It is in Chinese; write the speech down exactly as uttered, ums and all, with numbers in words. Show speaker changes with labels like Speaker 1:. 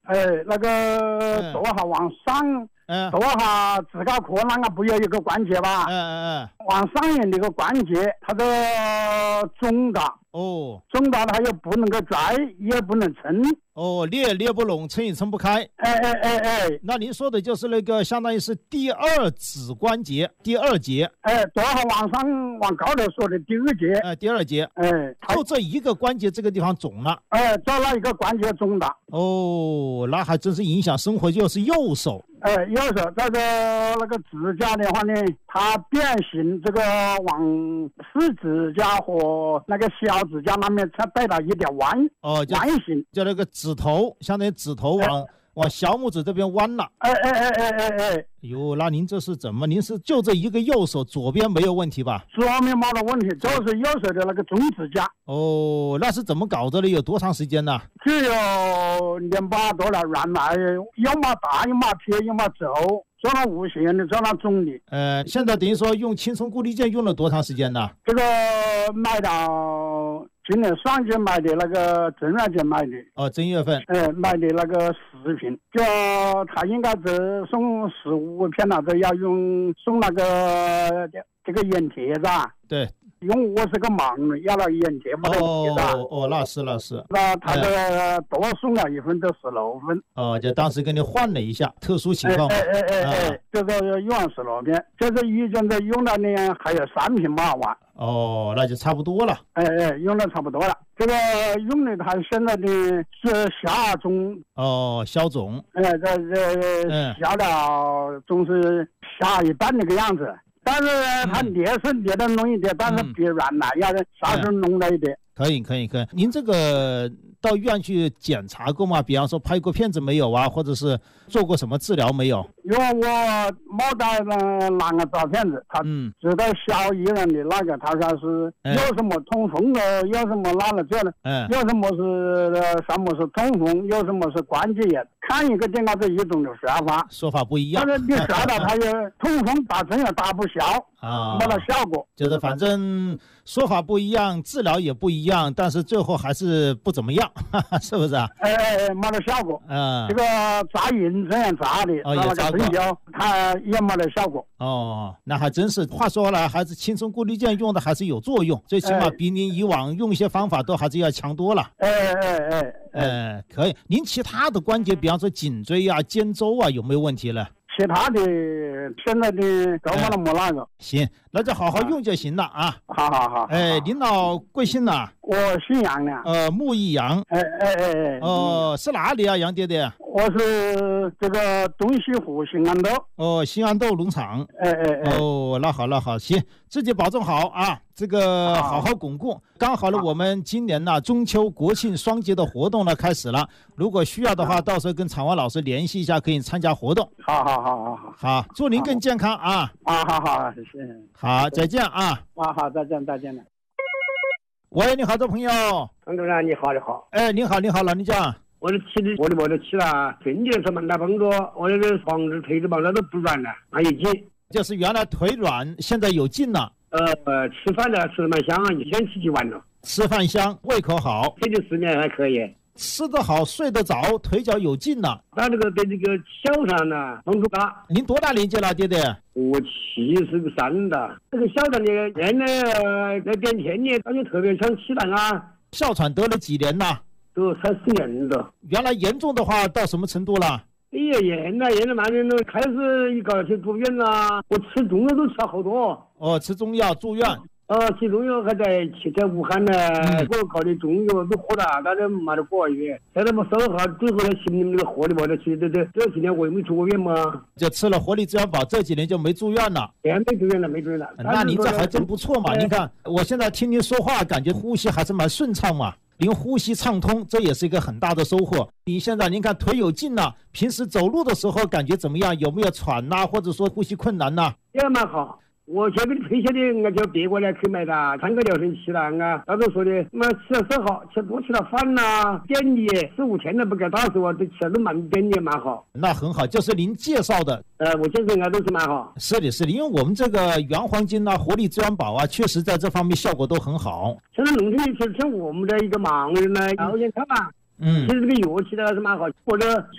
Speaker 1: 哎，那个做下往上，
Speaker 2: 嗯，
Speaker 1: 做下自家壳那个不有一个关节吧？
Speaker 2: 嗯嗯嗯，
Speaker 1: 往上面那个关节，它的肿大，
Speaker 2: 哦
Speaker 1: 肿大它又不能够拽，也不能撑。
Speaker 2: 哦，裂裂不拢，撑也撑不开。
Speaker 1: 哎哎哎哎，
Speaker 2: 那您说的就是那个相当于是第二指关节，第二节。
Speaker 1: 哎，做下往上往高头说的第二节。
Speaker 2: 呃，第二节。
Speaker 1: 哎，
Speaker 2: 就这一个关节这个地方肿了。
Speaker 1: 哎，做了一个关节肿大。
Speaker 2: 哦，那还真是影响生活，就是右手。
Speaker 1: 哎，右手这个那个指甲的话呢，它变形，这个往四指甲和那个小指甲那边它带了一点弯，
Speaker 2: 哦，
Speaker 1: 弯形，
Speaker 2: 就那个指头，相当于指头往、哎、往小拇指这边弯了。
Speaker 1: 哎哎哎哎哎哎，
Speaker 2: 哟，那您这是怎么？您是就这一个右手，左边没有问题吧？
Speaker 1: 左边没得问题，就是右手的那个中指甲。
Speaker 2: 哦，那是怎么搞的呢？有多长时间呢？
Speaker 1: 只有年把多了，原来要么大，要么撇，要么走。做了无限的，做了肿的。
Speaker 2: 呃，现在等于说用轻松固力健用了多长时间呢？
Speaker 1: 这个买到今年上届买的那个正月节买的。
Speaker 2: 哦，正月份。
Speaker 1: 呃，买的那个十瓶，就他应该只送十五片了，这要用送那个这个眼贴子。
Speaker 2: 对。
Speaker 1: 用我是个盲人，要了眼贴不得贴的。
Speaker 2: 哦哦，那是那是。
Speaker 1: 那他这多送了一分，就十六分。
Speaker 2: 哦，就当时给你换了一下，特殊情况。
Speaker 1: 哎哎哎哎，哎这个用十六片，这个已经在用了呢，还有三瓶马完。
Speaker 2: 哦，那就差不多了。
Speaker 1: 哎哎，用的差不多了。这个用的它现在的是下肿。
Speaker 2: 哦，消肿。
Speaker 1: 哎，这这消了总是下一半那个样子。但是它裂是裂的浓一点，嗯、但是比原来要稍微浓了一点。
Speaker 2: 可以可以可以，您这个到医院去检查过吗？比方说拍过片子没有啊，或者是做过什么治疗没有？
Speaker 1: 因为我没带拿个照片子，他知道小医院的那个，他说是有什么痛风的，有什么那了这的，嗯、有什么是什么是痛风，有什么是关节炎，看一个电脑这一种的说法，
Speaker 2: 说法不一样。
Speaker 1: 但是你说了，他也痛风打针也打不消啊，没了效果。
Speaker 2: 就是反正说法不一样，治疗也不一样，但是最后还是不怎么样，是不是啊？
Speaker 1: 哎哎哎，没了效果。嗯，这个扎银这样扎的，
Speaker 2: 哦，也扎过，
Speaker 1: 它也没了效果。
Speaker 2: 哦，那还真是。话说来，还是轻松固力健用的还是有作用，最起码比您以往用一些方法都还是要强多了。
Speaker 1: 哎哎哎
Speaker 2: 哎，可以。您其他的关节，比方说颈椎啊、肩周啊，有没有问题呢？
Speaker 1: 其他的现在的都没那么那个、哎。
Speaker 2: 行，那就好好用就行了啊。
Speaker 1: 好好好。
Speaker 2: 哎，领导贵姓呐？
Speaker 1: 我姓杨的。
Speaker 2: 呃，穆义杨。
Speaker 1: 哎哎哎哎。
Speaker 2: 哦，是哪里啊，杨爹爹？
Speaker 1: 我是这个东西湖新安豆。
Speaker 2: 哦，新安豆农场。
Speaker 1: 哎哎哎。
Speaker 2: 哦，那好那好，行，自己保重好啊。这个好好巩固。刚好呢，我们今年呢中秋国庆双节的活动呢开始了，如果需要的话，到时候跟场外老师联系一下，可以参加活动。
Speaker 1: 好好好好好。
Speaker 2: 好，祝您更健康啊！
Speaker 1: 啊，好好，谢谢。
Speaker 2: 好，再见啊！
Speaker 1: 啊，好，再见，再见了。
Speaker 2: 喂，你好，这朋友。
Speaker 1: 陈主任，你好，你好。
Speaker 2: 哎，你好，你好，老李讲。
Speaker 1: 我的起的，我的我的起了，春节是蛮大帮助，我这个房子腿子吧，那都不软了，还有劲。
Speaker 2: 就是原来腿软，现在有劲了。
Speaker 1: 呃，吃饭的吃的蛮香啊，一天吃几碗了。
Speaker 2: 吃饭香，胃口好，
Speaker 1: 这个时间还可以。
Speaker 2: 吃得好，睡得着，腿脚有劲了。
Speaker 1: 他这个对这个小肠呢帮助大。
Speaker 2: 您多大年纪了，爹爹？
Speaker 1: 我七十三的。这个小肠的原来在点天呢，他就特别想起来啊。
Speaker 2: 哮喘得了几年了？
Speaker 1: 都三十年了。
Speaker 2: 原来严重的话到什么程度了？
Speaker 1: 哎呀，严了，严了蛮严了。开始一个去住院了，我吃中药都吃了好多。
Speaker 2: 哦，吃中药住院。
Speaker 1: 呃，吃中药还在在武汉呢，
Speaker 2: 嗯、
Speaker 1: 我搞的中药都喝了，但是没得过院。现在我烧哈，最后呢，心里面那个活力嘛，这这这这几年我也没住过院嘛。
Speaker 2: 就吃了活力滋养宝，这几年就没住院了。
Speaker 1: 哎，没住院了，没住院了。
Speaker 2: 那您这还真不错嘛！您看，我现在听您说话，感觉呼吸还是蛮顺畅嘛。您呼吸畅通，这也是一个很大的收获。你现在您看腿有劲了，平时走路的时候感觉怎么样？有没有喘呐、啊，或者说呼吸困难呐、啊？
Speaker 1: 也蛮好。我先给你推销的，我就别过来去买的，参个疗程期了啊。他都说的，妈吃了是好，吃多吃了饭呐，便利，四五天都不给打手啊，都吃的蛮便利，蛮好。
Speaker 2: 那很好，就是您介绍的。
Speaker 1: 呃，我介绍应该都是蛮好。
Speaker 2: 是的，是的，因为我们这个原黄金啊、活力滋养宝啊，确实在这方面效果都很好。
Speaker 1: 现在农村其实像我们的一个盲人呢，条件看嘛，嗯，其实这个药吃的还是蛮好，或者。